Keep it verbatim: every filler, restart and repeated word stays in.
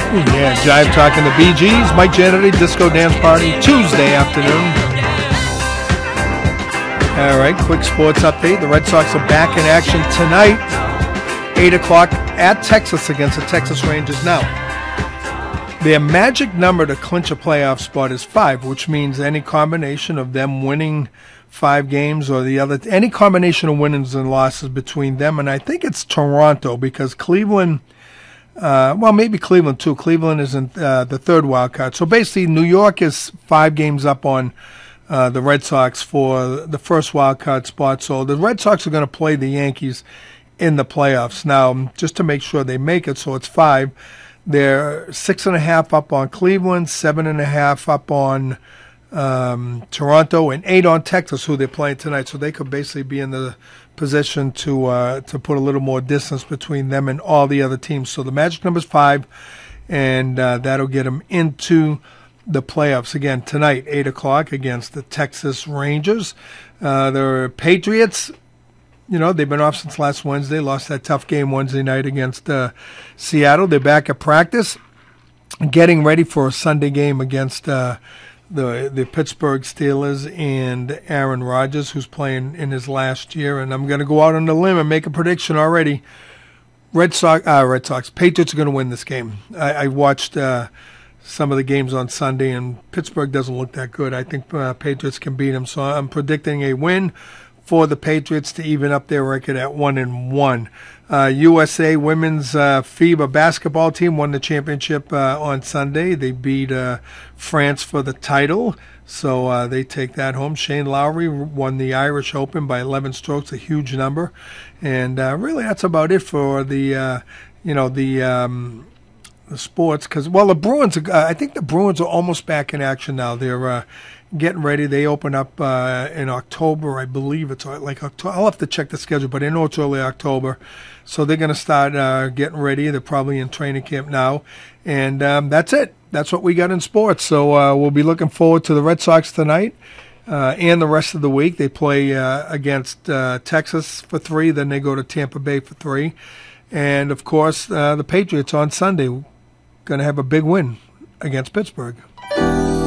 Yeah, Jive talking the Bee Gees, Mike Jannetty, Disco Dance Party, Tuesday afternoon. All right, quick sports update. The Red Sox are back in action tonight, eight o'clock at Texas against the Texas Rangers. Now, their magic number to clinch a playoff spot is five, which means any combination of them winning five games or the other, any combination of winnings and losses between them, and I think it's Toronto because Cleveland... Uh, well, maybe Cleveland, too. Cleveland is in uh, the third wild card. So basically, New York is five games up on uh, the Red Sox for the first wild card spot. So the Red Sox are going to play the Yankees in the playoffs. Now, just to make sure they make it, so it's five. They're six and a half up on Cleveland, seven and a half up on um, Toronto, and eight on Texas, who they're playing tonight. So they could basically be in the position to uh, to put a little more distance between them and all the other teams. So the magic number is five, and uh, that'll get them into the playoffs again tonight, eight o'clock against the Texas Rangers. Uh, the Patriots, you know, they've been off since last Wednesday, lost that tough game Wednesday night against uh, Seattle. They're back at practice, getting ready for a Sunday game against uh, the the Pittsburgh Steelers and Aaron Rodgers, who's playing in his last year. And I'm going to go out on the limb and make a prediction already. Red Sox, uh, Red Sox, Patriots are going to win this game. I, I watched uh, some of the games on Sunday, and Pittsburgh doesn't look that good. I think uh, Patriots can beat them, so I'm predicting a win for the Patriots to even up their record at one and one. Uh, U S A women's uh, FIBA basketball team won the championship uh, on Sunday. They beat uh, France for the title, so uh, they take that home. Shane Lowry won the Irish Open by eleven strokes, a huge number, and uh, really that's about it for the uh, you know the. Um, The sports, because well, the Bruins. Uh, I think the Bruins are almost back in action now. They're uh, getting ready. They open up uh, in October, I believe. It's like October. I'll have to check the schedule, but I know it's early October, so they're going to start uh, getting ready. They're probably in training camp now, and um, that's it. That's what we got in sports. So uh, we'll be looking forward to the Red Sox tonight uh, and the rest of the week. They play uh, against uh, Texas for three, then they go to Tampa Bay for three, and of course uh, the Patriots on Sunday. Going to have a big win against Pittsburgh.